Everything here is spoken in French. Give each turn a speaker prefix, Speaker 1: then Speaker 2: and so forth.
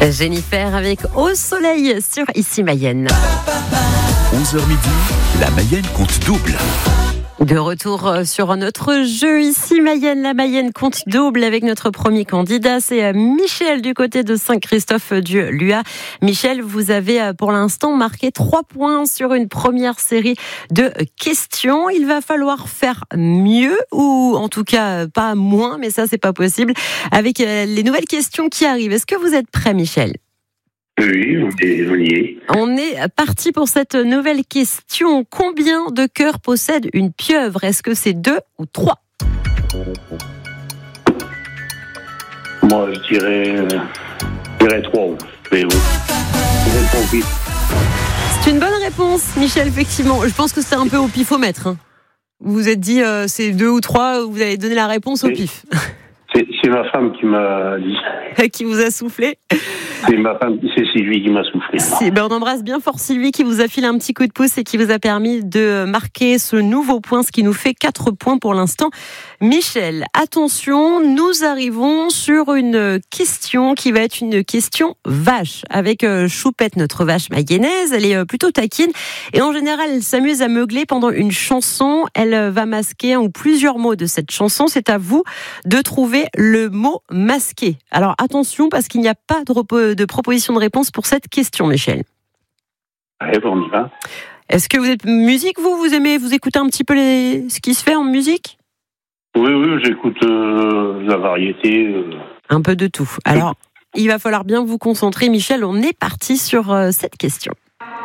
Speaker 1: Jennifer avec Au Soleil sur Ici Mayenne.
Speaker 2: 11h midi, la Mayenne compte double.
Speaker 1: De retour sur notre jeu Ici Mayenne, la Mayenne compte double avec notre premier candidat, c'est Michel du côté de Saint-Christophe-du-Lua. Michel, vous avez pour l'instant marqué 3 points sur une première série de questions. Il va falloir faire mieux, ou en tout cas pas moins, mais ça c'est pas possible, avec les nouvelles questions qui arrivent. Est-ce que vous êtes prêt, Michel ?
Speaker 3: Oui, on y est.
Speaker 1: On est parti pour cette nouvelle question. Combien de cœurs possède une pieuvre ? Est-ce que c'est 2 ou 3 ?
Speaker 3: Moi, je dirais 3. Mais oui.
Speaker 1: C'est une bonne réponse, Michel, effectivement. Je pense que c'était un peu au pifomètre. Vous vous êtes dit c'est 2 ou 3, vous avez donné la réponse au pif.
Speaker 3: C'est ma femme qui m'a dit.
Speaker 1: Qui vous a soufflé ?
Speaker 3: C'est ma femme, c'est Sylvie qui m'a soufflé.
Speaker 1: On embrasse bien fort Sylvie qui vous a filé un petit coup de pouce et qui vous a permis de marquer ce nouveau point, ce qui nous fait 4 points pour l'instant. Michel, attention, nous arrivons sur une question qui va être une question vache. Avec Choupette, notre vache mayonnaise, elle est plutôt taquine et en général, elle s'amuse à meugler pendant une chanson. Elle va masquer un ou plusieurs mots de cette chanson. C'est à vous de trouver le mot masqué. Alors attention, parce qu'il n'y a pas de proposition de réponse pour cette question, Michel.
Speaker 3: Allez, on y va.
Speaker 1: Est-ce que vous êtes musique, vous aimez vous écoutez un petit peu ce qui se fait en musique ?
Speaker 3: Oui, j'écoute la variété.
Speaker 1: Un peu de tout. Alors, il va falloir bien vous concentrer, Michel. On est parti sur cette question.